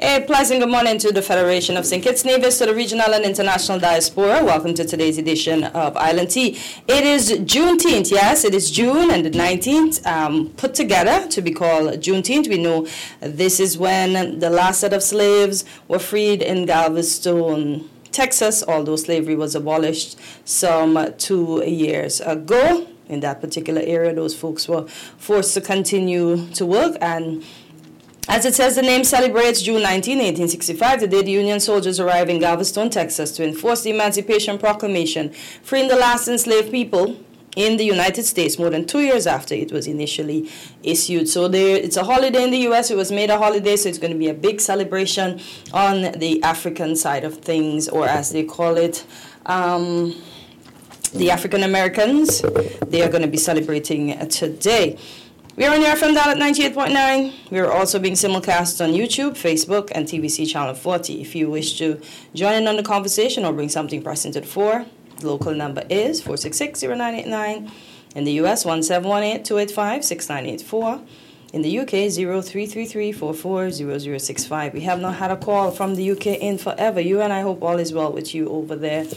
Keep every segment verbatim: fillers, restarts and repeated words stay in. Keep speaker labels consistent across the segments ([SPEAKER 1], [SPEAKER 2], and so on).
[SPEAKER 1] A pleasant good morning to the Federation of Saint Kitts Nevis, to the regional and international diaspora. Welcome to today's edition of Island Tea. It is Juneteenth, yes, it is June and the nineteenth, um, put together to be called Juneteenth. We know this is when the last set of slaves were freed in Galveston, Texas, although slavery was abolished some two years ago. In that particular area, those folks were forced to continue to work, and as it says, the name celebrates June nineteenth, eighteen sixty-five, the day the Union soldiers arrived in Galveston, Texas, to enforce the Emancipation Proclamation, freeing the last enslaved people in the United States more than two years after it was initially issued. So there, it's a holiday in the U S. It was made a holiday, so it's going to be a big celebration on the African side of things, or as they call it, um, the African Americans. They are going to be celebrating today. We are on your F M dial at ninety-eight point nine. We are also being simulcast on YouTube, Facebook, and T V C Channel forty. If you wish to join in on the conversation or bring something pressing to the fore, the local number is four six six, zero nine eight nine. In the U S, one seven one eight, two eight five, six nine eight four. In the U K, zero three three three, four four zero zero six five. We have not had a call from the U K in forever. You and I hope all is well with you over there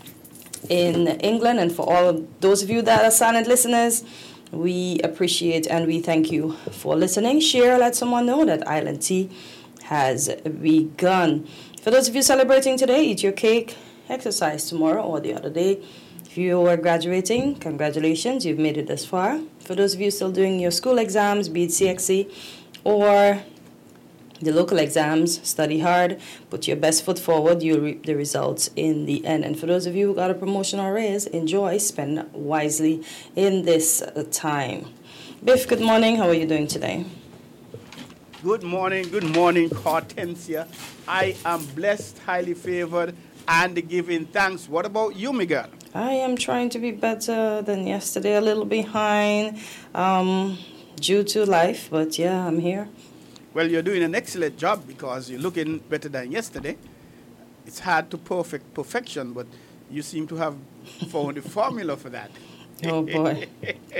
[SPEAKER 1] in England. And for all of those of you that are silent listeners, we appreciate and we thank you for listening. Share, let someone know that Island Tea has begun. For those of you celebrating today, eat your cake, exercise tomorrow or the other day. If you are graduating, congratulations, you've made it this far. For those of you still doing your school exams, be it C X C or the local exams, study hard, put your best foot forward, you'll reap the results in the end. And for those of you who got a promotion or raise, enjoy, spend wisely in this time. Biff, good morning. How are you doing today?
[SPEAKER 2] Good morning, good morning, Hortensia. I am blessed, highly favored, and giving thanks. What about you, Miguel?
[SPEAKER 1] I am trying to be better than yesterday, a little behind um, due to life, but yeah, I'm here.
[SPEAKER 2] Well, you're doing an excellent job because you're looking better than yesterday. It's hard to perfect perfection, but you seem to have found the formula for that.
[SPEAKER 1] Oh, boy.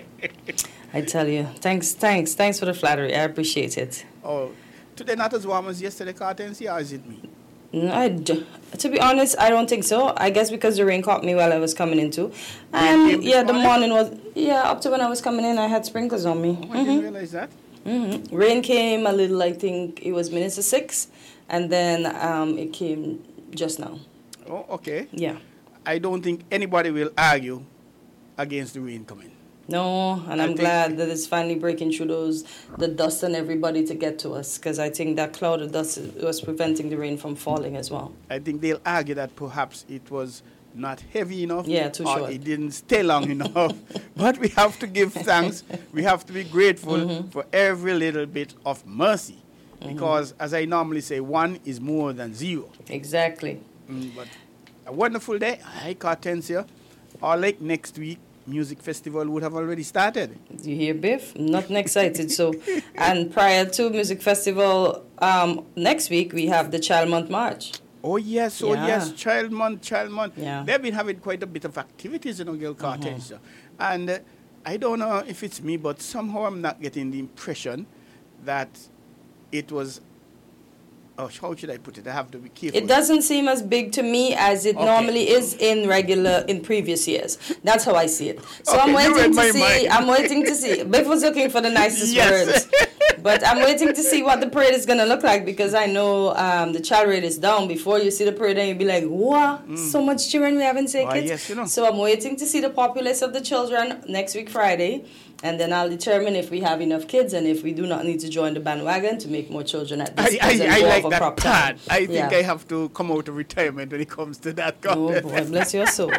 [SPEAKER 1] I tell you. Thanks, thanks, thanks for the flattery. I appreciate it.
[SPEAKER 2] Oh, today not as warm as yesterday, Cartensia, or is it me?
[SPEAKER 1] No, I d- to be honest, I don't think so. I guess because the rain caught me while I was coming in too. And yeah, the morning was, yeah, up to when I was coming in, I had sprinkles on me.
[SPEAKER 2] Oh, I
[SPEAKER 1] mm-hmm.
[SPEAKER 2] didn't realize that.
[SPEAKER 1] Mm-hmm. Rain came a little, I think it was minutes to six, and then um, it came just now.
[SPEAKER 2] Oh, okay.
[SPEAKER 1] Yeah.
[SPEAKER 2] I don't think anybody will argue against the rain coming.
[SPEAKER 1] No, and
[SPEAKER 2] I
[SPEAKER 1] I'm glad that it's finally breaking through those, the dust and everybody to get to us, because I think that cloud of dust was preventing the rain from falling as well.
[SPEAKER 2] I think they'll argue that perhaps it was not heavy enough,
[SPEAKER 1] yeah, too
[SPEAKER 2] or
[SPEAKER 1] short.
[SPEAKER 2] it didn't stay long enough. But we have to give thanks. We have to be grateful mm-hmm. for every little bit of mercy. Mm-hmm. Because, as I normally say, one is more than zero.
[SPEAKER 1] Exactly.
[SPEAKER 2] Mm, but a wonderful day. I Cartensia. Or like next week, music festival would have already started.
[SPEAKER 1] You hear, Biff? I'm not excited. So, and prior to music festival, um, next week we have the Child Month March.
[SPEAKER 2] Oh, yes, oh,
[SPEAKER 1] yeah.
[SPEAKER 2] yes, Child Month, Child Month.
[SPEAKER 1] Yeah.
[SPEAKER 2] They've been having quite a bit of activities in O'Gill Cartensia.
[SPEAKER 1] Mm-hmm.
[SPEAKER 2] And uh, I don't know if it's me, but somehow I'm not getting the impression that it was, oh, how should I put it? I have to be careful.
[SPEAKER 1] It doesn't seem as big to me as it okay. normally is in regular, in previous years. That's how I see it. So
[SPEAKER 2] okay,
[SPEAKER 1] I'm waiting to see,
[SPEAKER 2] mind.
[SPEAKER 1] I'm waiting to see. Biff was looking for the nicest
[SPEAKER 2] yes.
[SPEAKER 1] words. But I'm waiting to see what the parade is going to look like, because I know um, the child rate is down. Before you see the parade, and you'll be like, wow, mm. so much children we haven't taken.
[SPEAKER 2] Well, yes, you know.
[SPEAKER 1] So I'm waiting to see the populace of the children next week, Friday. And then I'll determine if we have enough kids and if we do not need to join the bandwagon to make more children at this
[SPEAKER 2] I, I, I like that
[SPEAKER 1] part.
[SPEAKER 2] Time. I think
[SPEAKER 1] yeah.
[SPEAKER 2] I have to come out of retirement when it comes to that.
[SPEAKER 1] Oh, boy, bless your soul.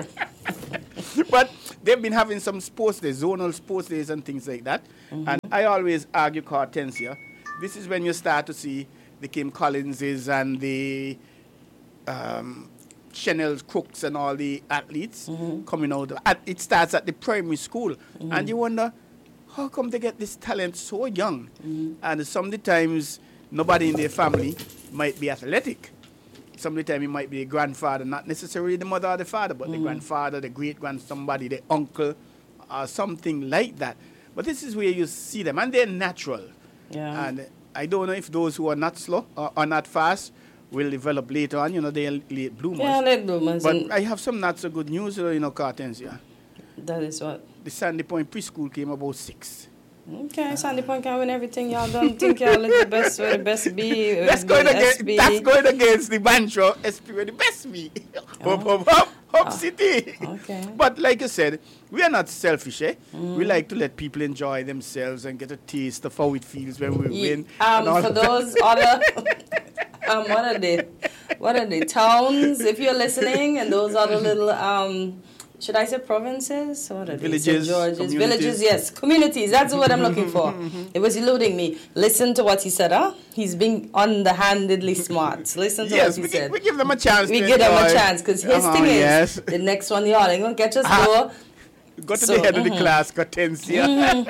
[SPEAKER 2] But they've been having some sports days, zonal sports days and things like that. Mm-hmm. And I always argue, Cartensia, this is when you start to see the Kim Collinses and the um, Chanel Crooks and all the athletes mm-hmm. coming out. It starts at the primary school. Mm-hmm. And you wonder, how come they get this talent so young? Mm-hmm. And sometimes nobody in their family might be athletic. Sometimes it might be a grandfather, not necessarily the mother or the father, but mm-hmm. the grandfather, the great-grand, somebody, the uncle, or something like that. But this is where you see them, and they're natural.
[SPEAKER 1] Yeah.
[SPEAKER 2] And I don't know if those who are not slow or are not fast will develop later on. You know, they're late bloomers.
[SPEAKER 1] Yeah, late bloomers.
[SPEAKER 2] But I have some not so good news, uh, you know, Cartensia.
[SPEAKER 1] That is what?
[SPEAKER 2] The Sandy Point preschool came about six.
[SPEAKER 1] Okay, Sandy Point can win everything. Y'all don't think y'all is the best where the best be.
[SPEAKER 2] That's going, against, that's going against the mantra, S P where the best be.
[SPEAKER 1] Oh.
[SPEAKER 2] Hop, hop, hop, hop
[SPEAKER 1] Oh.
[SPEAKER 2] city.
[SPEAKER 1] Okay.
[SPEAKER 2] But like you said, we are not selfish, eh?
[SPEAKER 1] Mm.
[SPEAKER 2] We like to let people enjoy themselves and get a taste of how it feels when we
[SPEAKER 1] Ye-
[SPEAKER 2] win. and all
[SPEAKER 1] Um, for
[SPEAKER 2] of that.
[SPEAKER 1] those other, um, what are they? What are they? Towns, if you're listening, and those other little, um, should I say provinces? What are they?
[SPEAKER 2] Villages,
[SPEAKER 1] Saint George's,
[SPEAKER 2] communities.
[SPEAKER 1] villages, yes, communities. That's what I'm looking for. It was eluding me. Listen to what he said, huh? He's being underhandedly smart. Listen to
[SPEAKER 2] Yes,
[SPEAKER 1] what he
[SPEAKER 2] we,
[SPEAKER 1] said.
[SPEAKER 2] gi- we give them a chance.
[SPEAKER 1] We
[SPEAKER 2] to
[SPEAKER 1] give them a
[SPEAKER 2] enjoy.
[SPEAKER 1] chance because his
[SPEAKER 2] Uh-huh,
[SPEAKER 1] thing is
[SPEAKER 2] yes.
[SPEAKER 1] the next one y'all ain't gonna catch us
[SPEAKER 2] Ah.
[SPEAKER 1] go.
[SPEAKER 2] Go to
[SPEAKER 1] So,
[SPEAKER 2] the head of
[SPEAKER 1] mhm.
[SPEAKER 2] the class, Cortensia.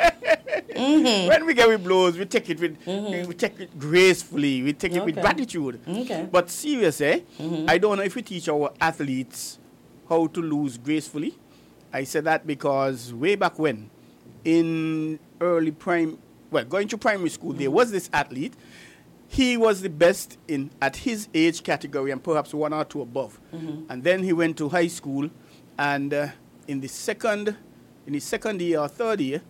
[SPEAKER 1] Mm-hmm.
[SPEAKER 2] When we get with blows, we take it with we take it gracefully. We take it with
[SPEAKER 1] Okay.
[SPEAKER 2] gratitude.
[SPEAKER 1] Okay.
[SPEAKER 2] But serious, eh?
[SPEAKER 1] Mhm.
[SPEAKER 2] I don't know if we teach our athletes how to lose gracefully. I said that because way back when, in early prime, well, going to primary school, there was this athlete. He was the best in at his age category and perhaps one or two above. And then he went to high school, and uh, in the second, in his second year or third year,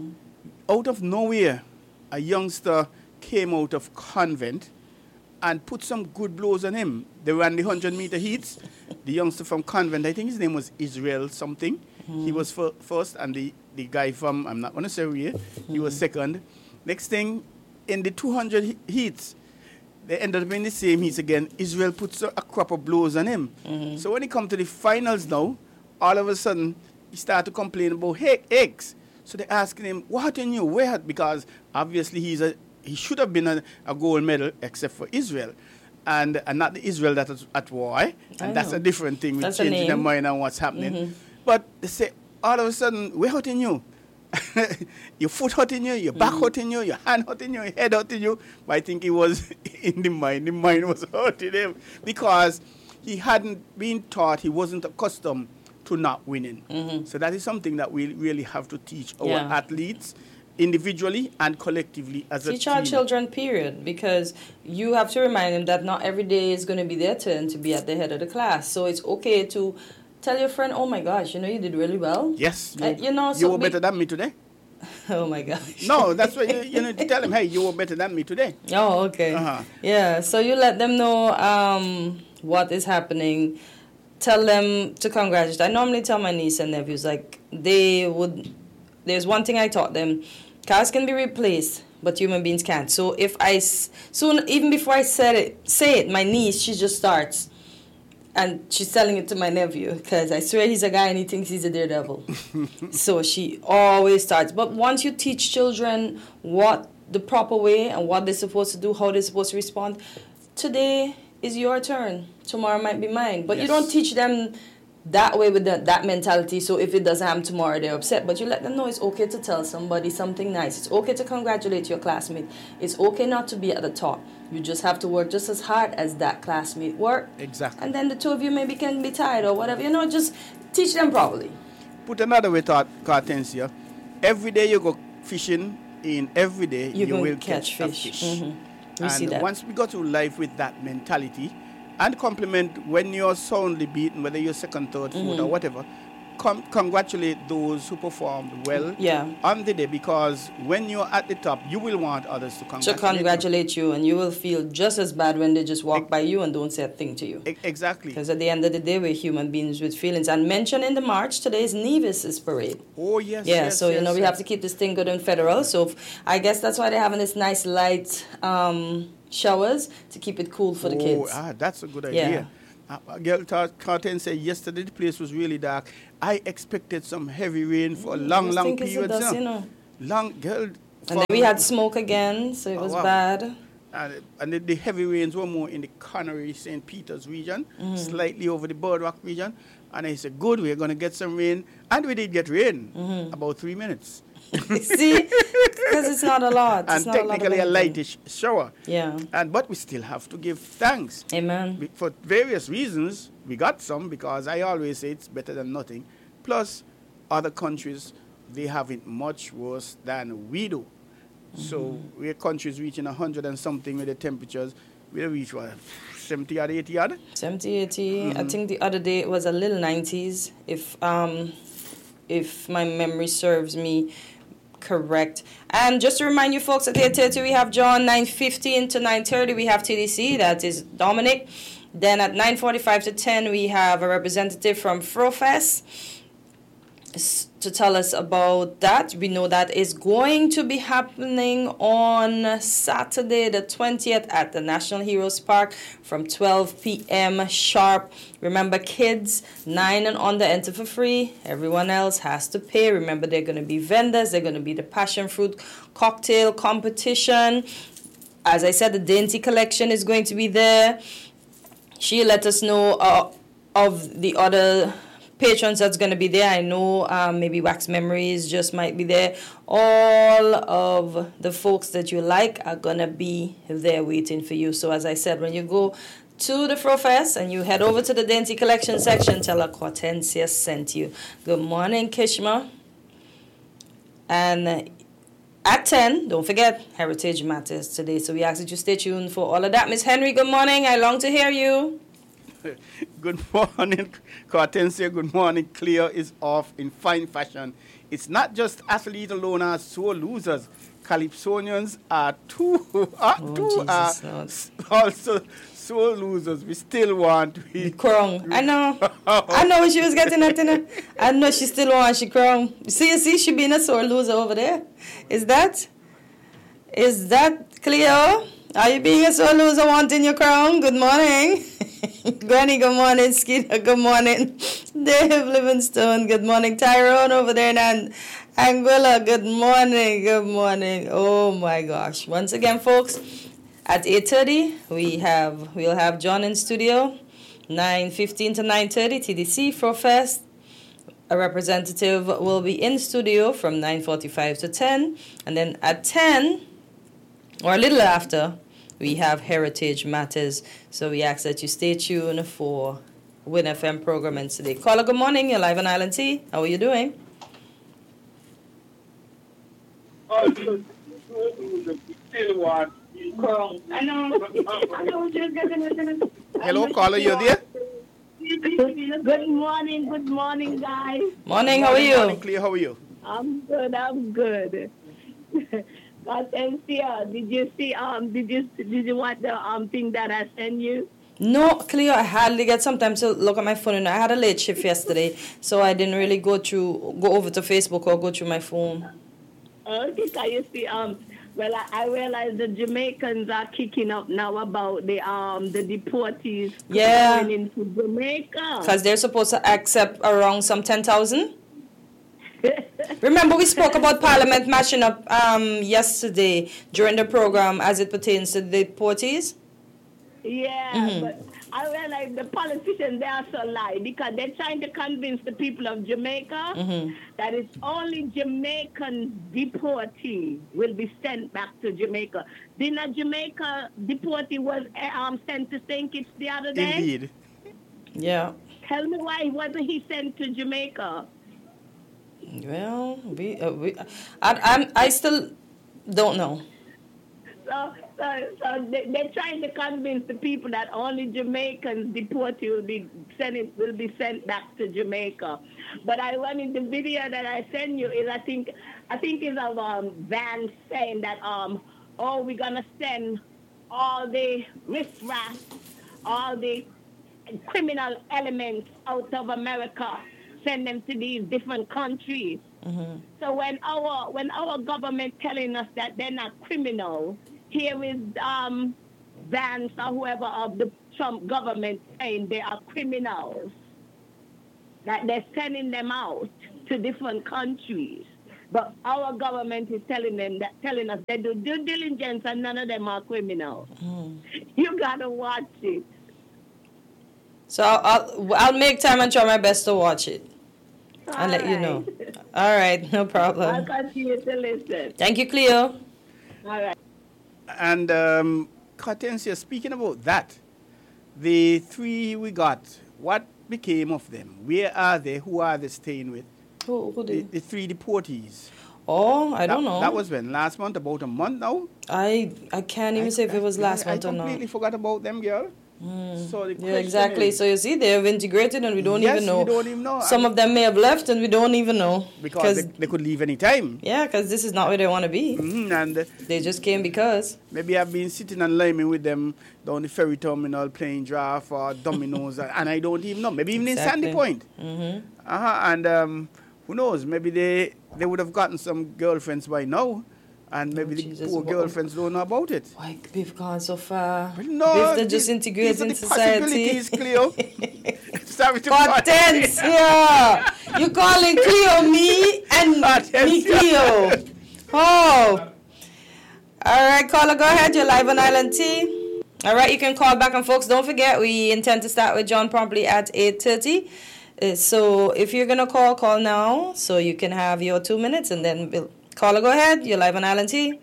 [SPEAKER 2] out of nowhere, a youngster came out of convent and put some good blows on him. They ran the hundred meter heats. The youngster from convent, I think his name was Israel something. He was fir- first, and the, the guy from, I'm not going to say where, he was second. Next thing, in the two hundred he- heats, they ended up in the same heats again. Israel puts a, a crop of blows on him. So when he come to the finals now, all of a sudden, he started to complain about he- aches. So they asking him, what in you? Where? Because obviously he's a, he should have been a, a gold medal except for Israel. And, and not the Israel that is at war. Eh? And
[SPEAKER 1] I
[SPEAKER 2] that's
[SPEAKER 1] know.
[SPEAKER 2] a different thing with
[SPEAKER 1] That's a
[SPEAKER 2] changing their
[SPEAKER 1] name.
[SPEAKER 2] mind and what's happening. But they say, all of a sudden, we're hurting you. Your foot hurting you, your back hurting you, your hand hurting you, your head hurting you. But I think it was in the mind. The mind was hurting him because he hadn't been taught, he wasn't accustomed to not winning. So that is something that we really have to teach our
[SPEAKER 1] Yeah.
[SPEAKER 2] athletes individually and collectively as
[SPEAKER 1] Teach
[SPEAKER 2] a
[SPEAKER 1] our
[SPEAKER 2] team.
[SPEAKER 1] children, period, because you have to remind them that not every day is going to be their turn to be at the head of the class. So it's okay to tell your friend, oh my gosh, you know, you did really well.
[SPEAKER 2] Yes, you,
[SPEAKER 1] Uh, you know,
[SPEAKER 2] you
[SPEAKER 1] so
[SPEAKER 2] were
[SPEAKER 1] be-
[SPEAKER 2] better than me today.
[SPEAKER 1] Oh my gosh.
[SPEAKER 2] No, that's what you, you need to tell them, hey, you were better than me today.
[SPEAKER 1] Oh, okay.
[SPEAKER 2] Uh-huh.
[SPEAKER 1] Yeah, so you let them know um, what is happening. Tell them to congratulate. I normally tell my niece and nephews, like, they would, there's one thing I taught them. Cars can be replaced, but human beings can't. So if I, s- soon, even before I said it, say it, my niece, she just starts. And she's telling it to my nephew, because I swear he's a guy and he thinks he's a daredevil. So she always starts. But once you teach children what the proper way and what they're supposed to do, how they're supposed to respond, today is your turn. Tomorrow might be mine. But you
[SPEAKER 2] Yes.
[SPEAKER 1] don't teach them that way with that, that mentality. So if it doesn't happen tomorrow, they're upset. But you let them know it's okay to tell somebody something nice. It's okay to congratulate your classmate. It's okay not to be at the top. You just have to work just as hard as that classmate worked.
[SPEAKER 2] Exactly.
[SPEAKER 1] And then the two of you maybe can be tired or whatever. You know, just teach them properly.
[SPEAKER 2] Put another way, thought, Cartensia. Every day you go fishing, in every day
[SPEAKER 1] You
[SPEAKER 2] you,
[SPEAKER 1] can
[SPEAKER 2] will
[SPEAKER 1] catch
[SPEAKER 2] catch,
[SPEAKER 1] fish.
[SPEAKER 2] a fish.
[SPEAKER 1] Mhm. We
[SPEAKER 2] And
[SPEAKER 1] see that.
[SPEAKER 2] once we go through life with that mentality, and compliment when you're soundly beaten, whether you're second, third, fourth,
[SPEAKER 1] Mm-hmm.
[SPEAKER 2] or whatever, com- congratulate those who performed well
[SPEAKER 1] Yeah.
[SPEAKER 2] on the day, because when you're at the top, you will want others to
[SPEAKER 1] To
[SPEAKER 2] congratulate
[SPEAKER 1] congratulate you, and you will feel just as bad when they just walk by you and don't say a thing to you.
[SPEAKER 2] you. E- exactly.
[SPEAKER 1] Because at the end of the day, we're human beings with feelings. And mentioned in the March, today is Nevis's parade.
[SPEAKER 2] Oh, yes,
[SPEAKER 1] Yeah,
[SPEAKER 2] yes,
[SPEAKER 1] so, you
[SPEAKER 2] yes,
[SPEAKER 1] know, we
[SPEAKER 2] yes.
[SPEAKER 1] have to keep this thing good and federal. So f- I guess that's why they're having this nice light um, showers to keep it cool for the
[SPEAKER 2] oh,
[SPEAKER 1] kids.
[SPEAKER 2] Ah, that's a good
[SPEAKER 1] Yeah.
[SPEAKER 2] idea. Uh, a girl thought, Carten said yesterday the place was really dark. I expected some heavy rain for a long,
[SPEAKER 1] Just
[SPEAKER 2] long
[SPEAKER 1] think it's the
[SPEAKER 2] period.
[SPEAKER 1] dust,
[SPEAKER 2] sir.
[SPEAKER 1] you know.
[SPEAKER 2] Long, girl.
[SPEAKER 1] And then we had smoke again, so it
[SPEAKER 2] Oh,
[SPEAKER 1] was
[SPEAKER 2] wow.
[SPEAKER 1] bad.
[SPEAKER 2] And, and the, the heavy rains were more in the Connery, Saint Peter's region,
[SPEAKER 1] Mm-hmm.
[SPEAKER 2] slightly over the Birdrock region. And I said, good, we're going to get some rain. And we did get rain,
[SPEAKER 1] Mm-hmm.
[SPEAKER 2] about three minutes.
[SPEAKER 1] See? Because it's not a lot.
[SPEAKER 2] and
[SPEAKER 1] It's not
[SPEAKER 2] technically
[SPEAKER 1] a,
[SPEAKER 2] a
[SPEAKER 1] lot of anything.
[SPEAKER 2] lightish shower.
[SPEAKER 1] Yeah.
[SPEAKER 2] And But we still have to give thanks.
[SPEAKER 1] Amen.
[SPEAKER 2] Be- For various reasons, we got some, because I always say it's better than nothing. Plus, other countries, they have it much worse than we do. Mm-hmm. So where countries reaching one hundred and something with the temperatures, we reach what, seventy or eighty odd?
[SPEAKER 1] seventy, eighty. Mm-hmm. I think the other day it was a little nineties, if um, if my memory serves me correct. And just to remind you folks, at eight thirty we have John, nine fifteen to nine thirty we have T D C, that is Dominic. Then at nine forty-five to ten we have a representative from FroFest to tell us about that. We know that is going to be happening on Saturday the twentieth at the National Heroes Park from twelve p.m. sharp. Remember, kids nine and under enter for free. Everyone else has to pay. Remember, they're going to be vendors. They're going to be the passion fruit cocktail competition. As I said, the dainty collection is going to be there. She let us know uh, of the other patrons that's going to be there. I know um, maybe Wax Memories just might be there. All of the folks that you like are going to be there waiting for you. So as I said, when you go to the FroFest and you head over to the Dainty Collection section, tell her Hortensia sent you. Good morning, Kishma. And at ten, don't forget, Heritage Matters today. So we ask that you stay tuned for all of that. Miss Henry, good morning. I long to hear you.
[SPEAKER 2] Good morning, Hortensia. Good morning. Clear is off in fine fashion. It's not just athletes alone are sore losers. Calypsonians are too, are
[SPEAKER 1] Oh,
[SPEAKER 2] too
[SPEAKER 1] Jesus,
[SPEAKER 2] are
[SPEAKER 1] Lord.
[SPEAKER 2] s- also sore losers. We still want. We,
[SPEAKER 1] Crown. I know. I know what she was getting at. You know. I know she still wants she crown. See, you see, she being a sore loser over there. Is that? Is that Cleo? Are you being a sore loser wanting your crown? Good morning. Granny, good morning. Skeeter, good morning. Dave Livingstone, good morning. Tyrone over there in An- Anguilla, good morning. Good morning. Oh my gosh. Once again, folks, at eight thirty, we have, we'll have John in studio. nine fifteen to nine thirty, T D C, FroFest. A representative will be in studio from nine forty-five to ten. And then at ten, or a little after, we have Heritage Matters. So we ask that you stay tuned for Win F M programming today. Caller, good morning. You're live on Island T. How are you doing?
[SPEAKER 3] I know.
[SPEAKER 2] Hello, caller, you there?
[SPEAKER 3] Good morning, good morning, guys.
[SPEAKER 1] Morning, how are you?
[SPEAKER 2] Morning, Clear. How are you?
[SPEAKER 3] I'm good, I'm good. Hortensia, did you see um did you did you want the um thing that I sent you?
[SPEAKER 1] No, Cleo, I hardly get some time to look at my phone. And I had a late shift yesterday, so I didn't really go through, go over to Facebook or go through my phone.
[SPEAKER 3] Okay, so you see, um, well, I, I realize the Jamaicans are kicking up now about the um the deportees
[SPEAKER 1] Yeah.
[SPEAKER 3] going into Jamaica.
[SPEAKER 1] Because they're supposed to accept around some ten thousand. Remember, we spoke about Parliament matching up um, yesterday during the program as it pertains to the deportees.
[SPEAKER 3] Yeah,
[SPEAKER 1] Mhm.
[SPEAKER 3] but I realize the politicians, they are so lie because they're trying to convince the people of Jamaica
[SPEAKER 1] Mhm.
[SPEAKER 3] that it's only Jamaican deportee will be sent back to Jamaica. Didn't a Jamaica deportee was uh, um, sent to Saint Kitts the other day?
[SPEAKER 2] Indeed.
[SPEAKER 1] Yeah.
[SPEAKER 3] Tell me why wasn't he sent to Jamaica?
[SPEAKER 1] Well, we, uh, we I, I'm, I still don't know.
[SPEAKER 3] So, so, so they, they're trying to convince the people that only Jamaicans deported will be sent will be sent back to Jamaica. But I wanted the video that I sent you is I think I think is of um Van saying that um oh we're gonna send all the riffraff, all the criminal elements out of America, send them to these different countries.
[SPEAKER 1] Mm-hmm.
[SPEAKER 3] So when our when our government telling us that they're not criminal, here is um, Vance or whoever of the Trump government saying they are criminals, that they're sending them out to different countries. But our government is telling them that telling us they do due diligence and none of them are criminals.
[SPEAKER 1] Mm.
[SPEAKER 3] You gotta watch it.
[SPEAKER 1] So I'll, I'll I'll make time and try my best to watch it. I'll
[SPEAKER 3] All
[SPEAKER 1] let you know.
[SPEAKER 3] right.
[SPEAKER 1] All right, no
[SPEAKER 3] I'll
[SPEAKER 1] problem.
[SPEAKER 3] continue to listen.
[SPEAKER 1] Thank you, Cleo.
[SPEAKER 3] All right.
[SPEAKER 2] And um, Hortensia, speaking about that, the three we got, what became of them? Where are they? Who are they staying with?
[SPEAKER 1] Who, who
[SPEAKER 2] The,
[SPEAKER 1] did?
[SPEAKER 2] the three deportees.
[SPEAKER 1] Oh, I don't
[SPEAKER 2] that,
[SPEAKER 1] know.
[SPEAKER 2] That was when? Last month? About a month now?
[SPEAKER 1] I I can't even I, say if it was last
[SPEAKER 2] I,
[SPEAKER 1] month
[SPEAKER 2] I
[SPEAKER 1] or not.
[SPEAKER 2] I completely forgot about them, girl.
[SPEAKER 1] Mm.
[SPEAKER 2] So the
[SPEAKER 1] yeah, exactly.
[SPEAKER 2] is,
[SPEAKER 1] so you see, they have integrated and we don't
[SPEAKER 2] yes,
[SPEAKER 1] even know.
[SPEAKER 2] we don't even know.
[SPEAKER 1] Some I mean, of them may have left and we don't even know.
[SPEAKER 2] Because they, they could leave any time.
[SPEAKER 1] Yeah, because this is not where they want to be.
[SPEAKER 2] Mm-hmm, and uh,
[SPEAKER 1] they just came because.
[SPEAKER 2] Maybe I've been sitting and liming with them down the ferry terminal playing draft or dominoes and I don't even know. Maybe even exactly. in Sandy Point.
[SPEAKER 1] Mm-hmm.
[SPEAKER 2] Uh-huh, and um, who knows, maybe they, they would have gotten some girlfriends by now. And maybe oh, the Jesus, poor girlfriends don't know about it.
[SPEAKER 1] Why they've gone so far?
[SPEAKER 2] No,
[SPEAKER 1] they've just integrated in
[SPEAKER 2] the
[SPEAKER 1] society.
[SPEAKER 2] Possibilities, Cleo.
[SPEAKER 1] Contents, yeah. You calling Cleo me and me Cleo. Oh. All right, caller, go ahead. You're live on Island T. All right, you can call back, and folks, don't forget we intend to start with John promptly at eight thirty. Uh, so if you're gonna call, call now, so you can have your two minutes, and then we'll. Caller, go ahead. You're live on Island T.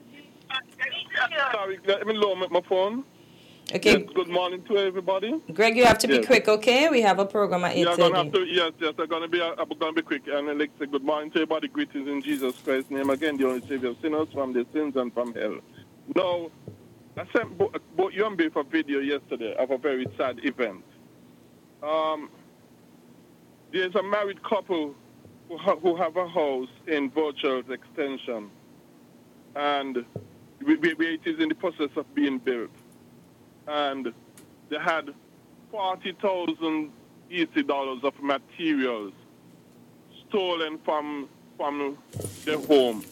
[SPEAKER 4] Sorry, let me lower my phone.
[SPEAKER 1] Okay.
[SPEAKER 4] Yes, good morning to everybody.
[SPEAKER 1] Greg, you have to be yes. quick, okay? We have a program at eight thirty.
[SPEAKER 4] Yeah, I'm gonna have to, yes, yes, I'm going to be, I'm going to be quick. And I'd like to say good morning to everybody. Greetings in Jesus Christ's name. Again, the only Savior of sinners from their sins and from hell. Now, I sent both bo- you and Biff a video yesterday of a very sad event. Um, there's a married couple who, ha- who have a house in Virtual's extension, and we, we, it is in the process of being built. And they had forty thousand E C dollars of materials stolen from from their home.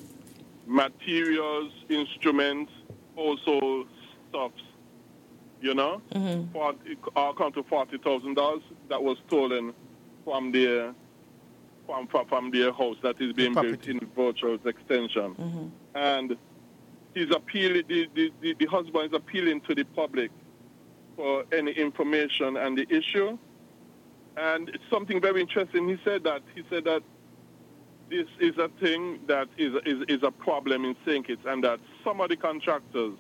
[SPEAKER 4] Materials, instruments, also stuffs, you know?
[SPEAKER 1] Mm-hmm.
[SPEAKER 4] For, it all come to forty thousand dollars that was stolen from their from, from, from their house that is being built in Virtual's extension.
[SPEAKER 1] Mm-hmm.
[SPEAKER 4] And he's appealing, the, the, the, the husband is appealing to the public for any information and the issue. And it's something very interesting. He said that, he said that this is a thing that is, is, is a problem in Saint Kitts, and that some of the contractors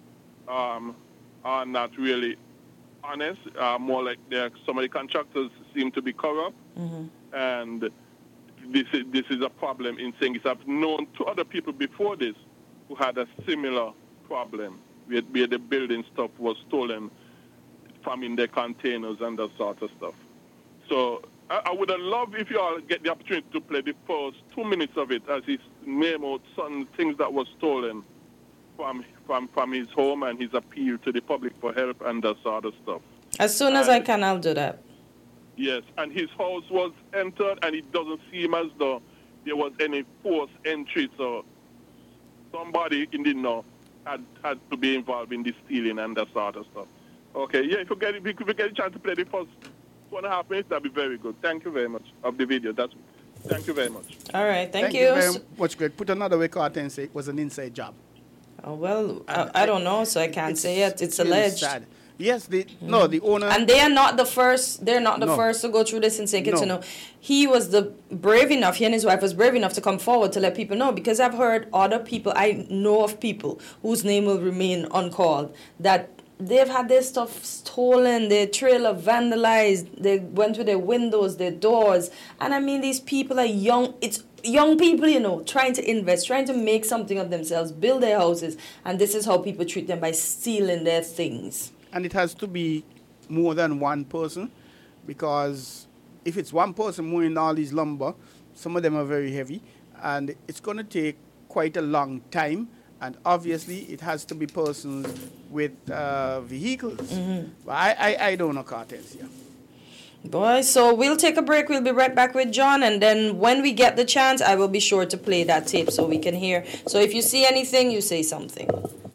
[SPEAKER 4] um, are not really honest, uh, more like they're, some of the contractors seem to be corrupt.
[SPEAKER 1] Mm-hmm.
[SPEAKER 4] And this is, this is a problem in Saint Kitts. I've known two other people before this who had a similar problem where, where the building stuff was stolen from in their containers and that sort of stuff. So I, I would have loved if you all get the opportunity to play the first two minutes of it as he name out some things that were stolen from, from, from his home and his appeal to the public for help and that sort of stuff.
[SPEAKER 1] As soon as
[SPEAKER 4] and,
[SPEAKER 1] I can, I'll do that.
[SPEAKER 4] Yes, and his house was entered, and it doesn't seem as though there was any forced entry, so somebody in the know had, had to be involved in the stealing and that sort of stuff. Okay, yeah, if you get, if you get a chance to play the first two and a half minutes, that'd be very good. Thank you very much of the video. That's Thank you very much.
[SPEAKER 1] All right, thank,
[SPEAKER 2] thank
[SPEAKER 1] you.
[SPEAKER 2] you very much, Greg. Put another way, Carter, say it was an inside job.
[SPEAKER 1] Oh, well, I, I don't know, so I can't
[SPEAKER 2] it's,
[SPEAKER 1] say it. It's
[SPEAKER 2] really
[SPEAKER 1] alleged.
[SPEAKER 2] Sad. Yes, the mm. no, the owner.
[SPEAKER 1] And they are not the first. They're not the
[SPEAKER 2] no.
[SPEAKER 1] first to go through this in Saint Kitts.
[SPEAKER 2] No.
[SPEAKER 1] You know, he was the brave enough. He and his wife was brave enough to come forward to let people know. Because I've heard other people. I know of people whose name will remain uncalled that they've had their stuff stolen, their trailer vandalized. They went through their windows, their doors, and I mean, these people are young. It's young people, you know, trying to invest, trying to make something of themselves, build their houses, and this is how people treat them by stealing their things.
[SPEAKER 2] And it has to be more than one person, because if it's one person moving all these lumber, some of them are very heavy, and it's going to take quite a long time. And obviously, it has to be persons with uh, vehicles.
[SPEAKER 1] Mm-hmm.
[SPEAKER 2] But I, I, I don't know cartels here.
[SPEAKER 1] Boy, so we'll take a break. We'll be right back with John, and then when we get the chance, I will be sure to play that tape so we can hear. So if you see anything, you say something.